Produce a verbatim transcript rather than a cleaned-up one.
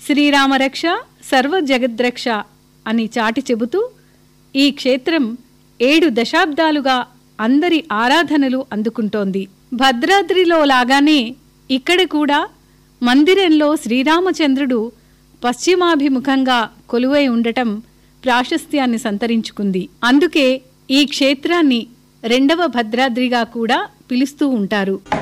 శ్రీరామరక్ష సర్వ జగద్రక్ష అని చాటి చెబుతూ ఈ క్షేత్రం ఏడు దశాబ్దాలుగా అందరి ఆరాధనలు అందుకుంటోంది. భద్రాద్రిలో లాగానే ఇక్కడ కూడా మందిరంలో శ్రీరామచంద్రుడు పశ్చిమాభిముఖంగా కొలువై ఉండటం ప్రాశస్త్యాన్ని సంతరించుకుంది. అందుకే ఈ క్షేత్రాన్ని రెండవ భద్రాద్రిగా కూడా పిలుస్తూ ఉంటారు.